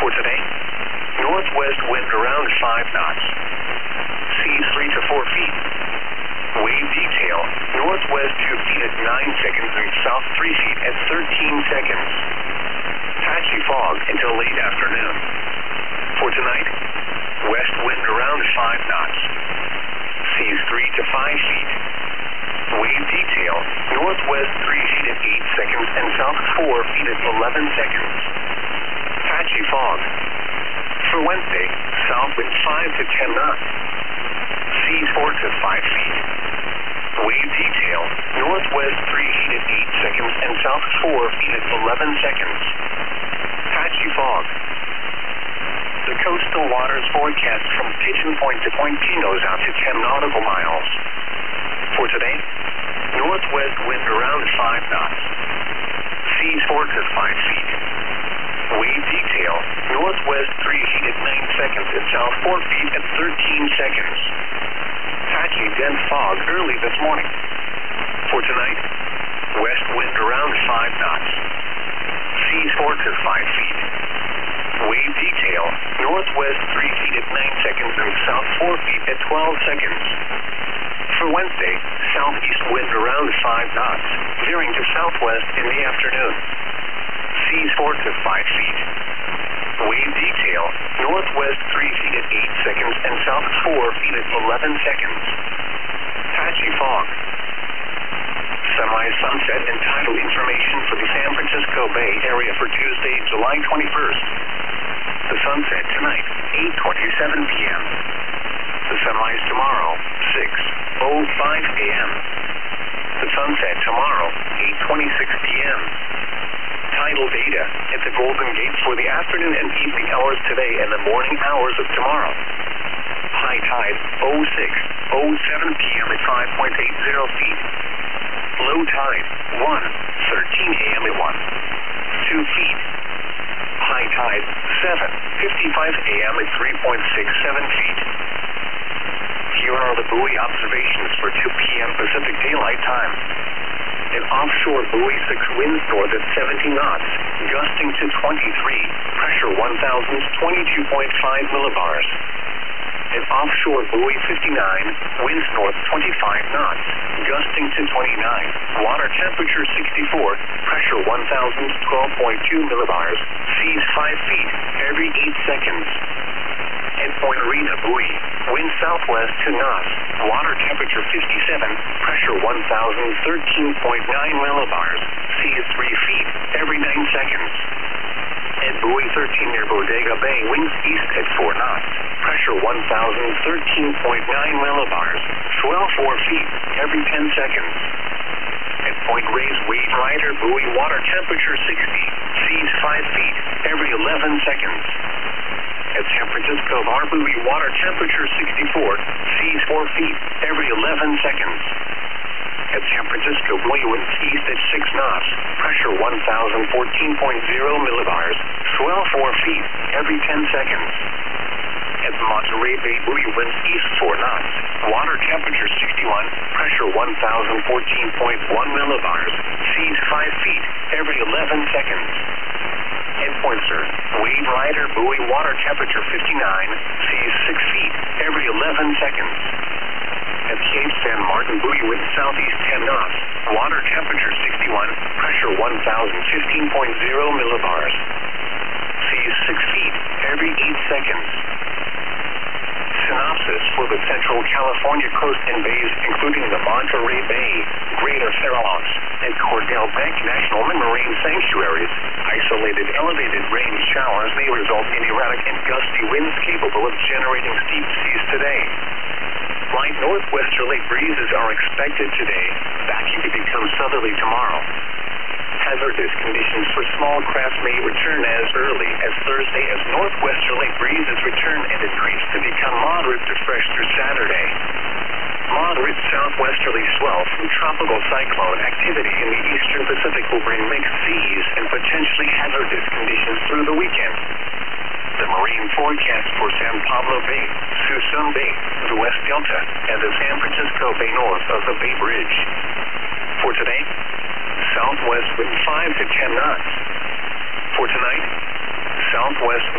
For today, northwest wind around 5 knots. Seas 3 to 4 feet. Wave detail, northwest 2 feet at 9 seconds and south 3 feet at 13 seconds. Patchy fog until late afternoon. For tonight, west wind around 5 knots. Seas 3 to 5 feet. Wave detail, northwest 3 feet at 8 seconds and south 4 feet at 11 seconds. Patchy fog. For Wednesday, south wind 5 to 10 knots. Seas 4 to 5 feet. Wave detail, northwest 3 feet at 8 seconds and south 4 feet at 11 seconds. Patchy fog. The coastal waters forecast from Pigeon Point to Point Pinos out to 10 nautical miles. For today, northwest wind around 5 knots. Seas 4 to 5 feet. Wave detail, northwest 3 feet at 9 seconds and south 4 feet at 13 seconds. Patchy dense fog early this morning. For tonight, west wind around 5 knots. Seas 4 to 5 feet. Wave detail, northwest 3 feet at 9 seconds and south 4 feet at 12 seconds. For Wednesday, southeast wind around 5 knots, veering to southwest in the afternoon. Seas 4 to 5 feet. Wave detail, northwest 3 feet at 8 seconds and south 4 feet at 11 seconds. Patchy fog. Semi-sunset and tidal information for the San Francisco Bay Area for Tuesday, July 21st. The sunset tonight, 8:27 p.m. The sunrise tomorrow, 6:05 a.m. The sunset tomorrow, 8:26 p.m. Tidal data at the Golden Gate for the afternoon and evening hours today and the morning hours of tomorrow. High tide, 06:07 p.m. at 5.80 feet. Low tide, 1:13 a.m. at 2 feet. High tide, 7:55 a.m. at 3.67 feet. Here are the buoy observations for 2 p.m. Pacific Daylight Time. An offshore buoy 6 winds north at 70 knots, gusting to 23, pressure 1,022.5 millibars. An offshore buoy 59, winds north 25 knots, gusting to 29, water temperature 64, pressure 1,012.2 millibars, seas 5 feet every 8 seconds. At Point Rena buoy, wind southwest 2 knots, water temperature 57, pressure 1,013.9 millibars, seas 3 feet every 9 seconds. At buoy 13 near Bodega Bay, winds east at 4 knots, pressure 1,013.9 millibars, swell 4 feet every 10 seconds. At Point Reyes Wave Rider buoy, water temperature 60, seas 5 feet every 11 seconds. At San Francisco Bar buoy, water temperature 64, seas 4 feet every 11 seconds. At San Francisco buoy, winds east at 6 knots, pressure 1,014.0 millibars, swell 4 feet every 10 seconds. At Monterey Bay buoy, winds east 4 knots, water temperature 61, pressure 1,014.1 millibars, seas 5 feet every 11 seconds. At Point Sur, Wave Rider buoy, water temperature 59, seas 6 feet every 11 seconds. At Cape San Martin buoy, wind southeast 10 knots, water temperature 61, pressure 1,015.0 millibars. Seas 6 feet every 8 seconds. Synopsis for the Central California coast and bays, including the Monterey Bay, Greater Farallones, and Cordell Bank National Marine Sanctuaries. Isolated elevated rain showers may result in erratic and gusty winds capable of generating steep seas today. Light northwesterly breezes are expected today, backing to become southerly tomorrow. Hazardous conditions for small craft may return as early as Thursday as northwesterly breezes return and increase to become moderate to fresh through Saturday. Moderate southwesterly swell from tropical cyclone activity in the eastern Pacific will bring mixed seas and potentially hazardous conditions through the weekend. The marine forecast for San Pablo Bay, Suisun Bay, the West Delta, and the San Francisco Bay north of the Bay Bridge. For today, southwest wind 5 to 10 knots. For tonight, southwest